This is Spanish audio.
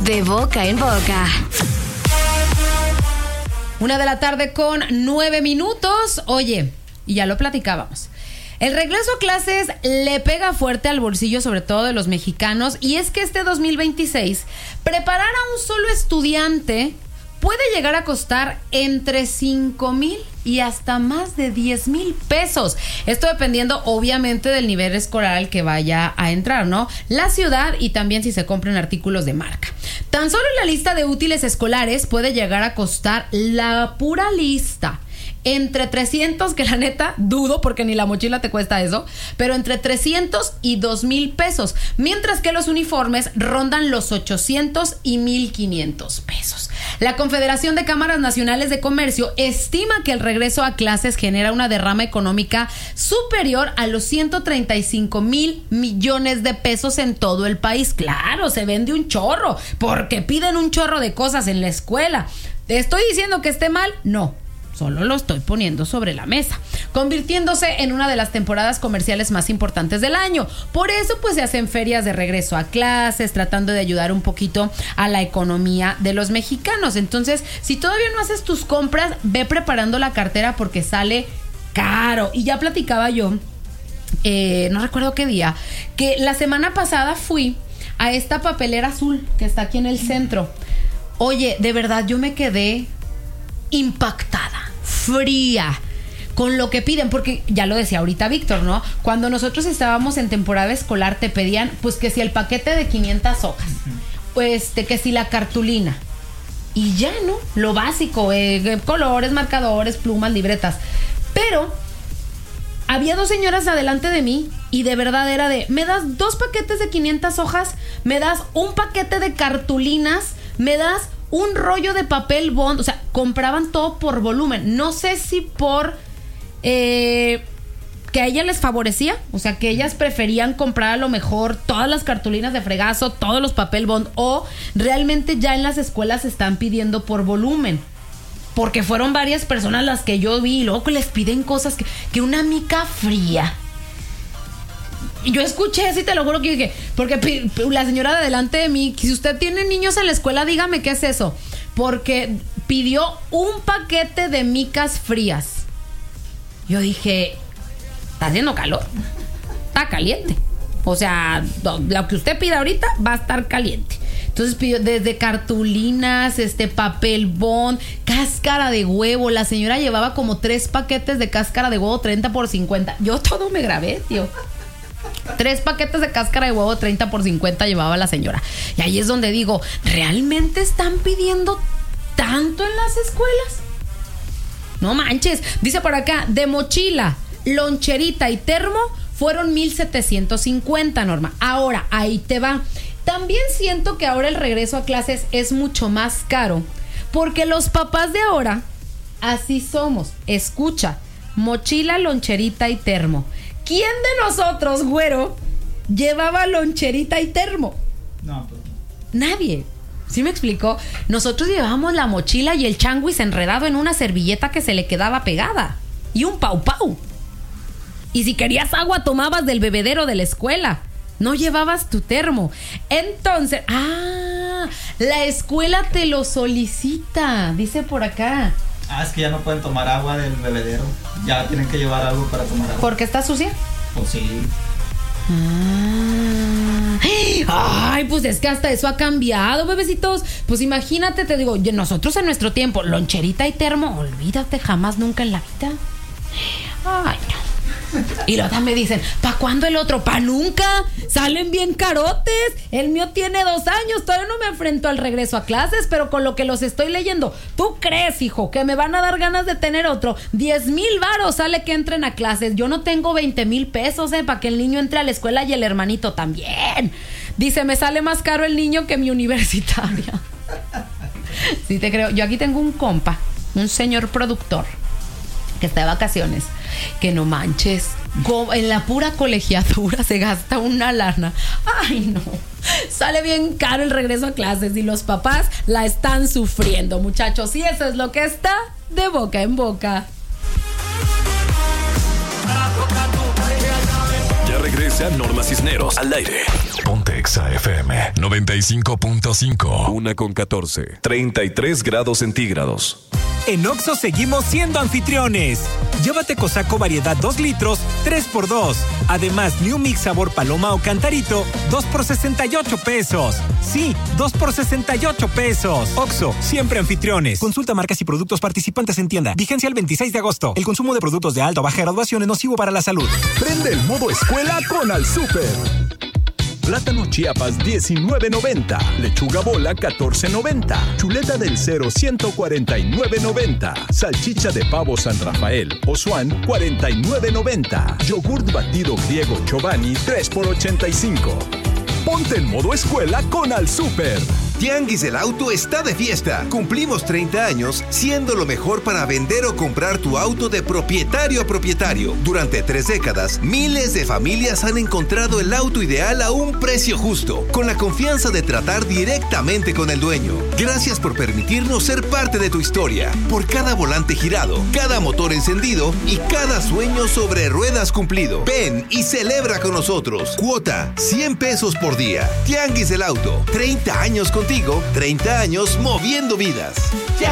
De boca en boca. 1:09 a.m. Oye, y ya lo platicábamos. El regreso a clases le pega fuerte al bolsillo, sobre todo de los mexicanos, y es que este 2026, preparar a un solo estudiante puede llegar a costar entre 5,000 y hasta más de 10,000 pesos. Esto dependiendo, obviamente, del nivel escolar al que vaya a entrar, ¿no? La ciudad y también si se compran artículos de marca. Tan solo la lista de útiles escolares puede llegar a costar la pura lista entre 300, que la neta dudo porque ni la mochila te cuesta eso, pero entre 300 y 2,000 pesos, mientras que los uniformes rondan los 800 y 1,500 pesos. La Confederación de Cámaras Nacionales de Comercio estima que el regreso a clases genera una derrama económica superior a los 135,000 millones de pesos en todo el país. Claro, se vende un chorro porque piden un chorro de cosas en la escuela. ¿Te estoy diciendo que esté mal? No. Solo lo estoy poniendo sobre la mesa, convirtiéndose en una de las temporadas comerciales más importantes del año. Por eso, pues, se hacen ferias de regreso a clases, tratando de ayudar un poquito a la economía de los mexicanos. Entonces, si todavía no haces tus compras, ve preparando la cartera porque sale caro. Y ya platicaba yo, no recuerdo qué día, que la semana pasada fui a esta papelera azul que está aquí en el centro. Oye, de verdad, yo me quedé impactada, fría con lo que piden, porque ya lo decía ahorita Víctor, ¿no? Cuando nosotros estábamos en temporada escolar te pedían, pues, que si el paquete de 500 hojas, pues, que si la cartulina, y ya, ¿no? Lo básico, colores, marcadores, plumas, libretas. Pero había dos señoras adelante de mí y de verdad era de, me das 2 paquetes de 500 hojas, me das un paquete de cartulinas, me das un rollo de papel bond. O sea, compraban todo por volumen. No sé si por que a ellas les favorecía, o sea, que ellas preferían comprar a lo mejor todas las cartulinas de fregazo, todos los papel bond, o realmente ya en las escuelas están pidiendo por volumen. Porque fueron varias personas las que yo vi y luego les piden cosas que una mica fría. Y yo escuché, sí te lo juro que dije, porque la señora de delante de mí, si usted tiene niños en la escuela, dígame qué es eso. Porque pidió un paquete de micas frías. Yo dije, está haciendo calor, está caliente. O sea, lo que usted pida ahorita va a estar caliente. Entonces pidió desde cartulinas, papel bond, cáscara de huevo. La señora llevaba como 3 paquetes de cáscara de huevo 30 por 50. Yo todo me grabé, tío. 3 paquetes de cáscara de huevo 30 por 50 llevaba la señora. Y ahí es donde digo, ¿realmente están pidiendo tanto en las escuelas? No manches. Dice por acá, de mochila, loncherita y termo fueron 1,750, Norma. Ahora, ahí te va. También siento que ahora el regreso a clases es mucho más caro, porque los papás de ahora, así somos. Escucha, mochila, loncherita y termo. ¿Quién de nosotros, güero, llevaba loncherita y termo? No, pues nadie. ¿Sí me explicó? Nosotros llevábamos la mochila y el changuis enredado en una servilleta que se le quedaba pegada. Y un pau pau. Y si querías agua, tomabas del bebedero de la escuela. No llevabas tu termo. Entonces, la escuela te lo solicita, dice por acá. es que ya no pueden tomar agua del bebedero. Ya tienen que llevar algo para tomar agua. ¿Por qué está sucia? Pues sí. Ay, pues es que hasta eso ha cambiado, bebecitos. Pues imagínate, te digo, nosotros en nuestro tiempo, loncherita y termo, olvídate, jamás, nunca en la vida. Ay, no. Y luego me dicen, ¿pa' cuándo el otro? ¡Pa' nunca! Salen bien carotes. El mío tiene 2 años. Todavía no me enfrento al regreso a clases, pero con lo que los estoy leyendo, ¿tú crees, hijo, que me van a dar ganas de tener otro? 10,000 varos sale que entren a clases. Yo no tengo 20,000 pesos, para que el niño entre a la escuela y el hermanito también. Dice, me sale más caro el niño que mi universitaria. Sí te creo. Yo aquí tengo un compa, un señor productor, que está de vacaciones, que no manches, en la pura colegiatura se gasta una lana. Ay, no, sale bien caro el regreso a clases y los papás la están sufriendo, muchachos, y eso es lo que está de boca en boca. Regresa Norma Cisneros al aire. Ponte Exa FM 95.5. 1:14. 33 grados centígrados. En Oxxo seguimos siendo anfitriones. Llévate Cosaco variedad 2 litros, 3x2. Además, New Mix sabor paloma o cantarito, 2 por 68 pesos. Sí, 2 por 68 pesos. Oxxo, siempre anfitriones. Consulta marcas y productos participantes en tienda. Vigencia el 26 de agosto. El consumo de productos de alta o baja graduación es nocivo para la salud. Prende el modo escuela con Al Súper. Plátano Chiapas 19.90, lechuga bola 14.90, chuleta del Cero 149.90, salchicha de pavo San Rafael o Swan 49.90, yogurt batido griego Chobani 3 por 85. Ponte en modo escuela con Al Súper. Tianguis del Auto está de fiesta. Cumplimos 30 años siendo lo mejor para vender o comprar tu auto de propietario a propietario. Durante 3 décadas, miles de familias han encontrado el auto ideal a un precio justo, con la confianza de tratar directamente con el dueño. Gracias por permitirnos ser parte de tu historia. Por cada volante girado, cada motor encendido y cada sueño sobre ruedas cumplido. Ven y celebra con nosotros. Cuota, 100 pesos por día. Tianguis del Auto, 30 años contigo, 30 años moviendo vidas.